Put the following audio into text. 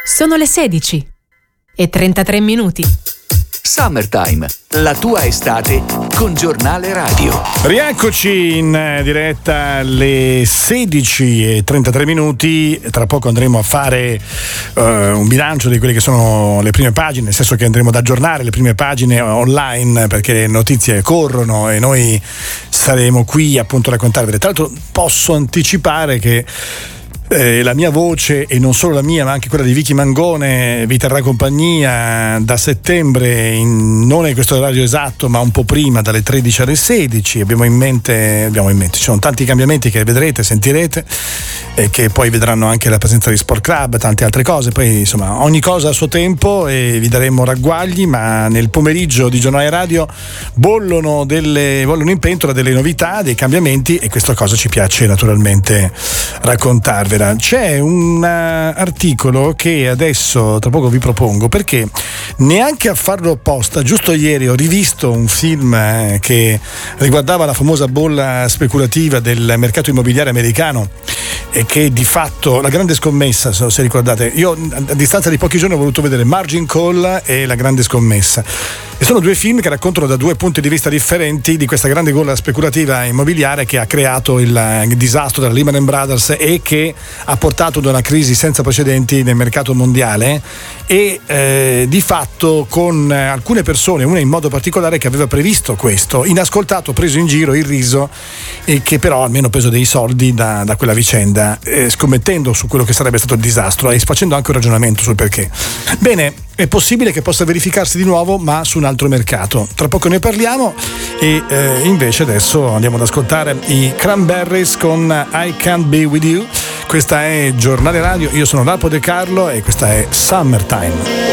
Sono le 16:33. Summertime, la tua estate con Giornale Radio. Rieccoci in diretta alle 16:33. Tra poco andremo a fare un bilancio di quelle che sono le prime pagine, nel senso che andremo ad aggiornare le prime pagine online, perché le notizie corrono e noi saremo qui appunto a raccontarvele. Tra l'altro posso anticipare che la mia voce, e non solo la mia ma anche quella di Vicky Mangone, vi terrà compagnia da settembre, non in questo orario esatto ma un po' prima, dalle 13 alle 16. Abbiamo in mente, ci sono tanti cambiamenti che vedrete, sentirete, e che poi vedranno anche la presenza di Sport Club, tante altre cose. Poi insomma ogni cosa a suo tempo, e vi daremo ragguagli, ma nel pomeriggio di Giornale Radio bollono in pentola delle novità, dei cambiamenti, e questa cosa ci piace naturalmente raccontarvela. C'è un articolo che adesso tra poco vi propongo, perché neanche a farlo apposta, giusto ieri ho rivisto un film che riguardava la famosa bolla speculativa del mercato immobiliare americano, e che di fatto La Grande Scommessa, se ricordate. Io a distanza di pochi giorni ho voluto vedere Margin Call e La Grande Scommessa, e sono due film che raccontano da due punti di vista differenti di questa grande bolla speculativa immobiliare che ha creato il disastro della Lehman Brothers e che ha portato ad una crisi senza precedenti nel mercato mondiale, e di fatto con alcune persone, una in modo particolare, che aveva previsto questo, inascoltato, preso in giro, irriso, e che però almeno ha preso dei soldi da quella vicenda, scommettendo su quello che sarebbe stato il disastro e facendo anche un ragionamento sul perché. Bene, è possibile che possa verificarsi di nuovo, ma su un altro mercato. Tra poco ne parliamo, e invece adesso andiamo ad ascoltare i Cranberries con I Can't Be With You. Questa è Giornale Radio, io sono Lapo De Carlo e questa è Summertime.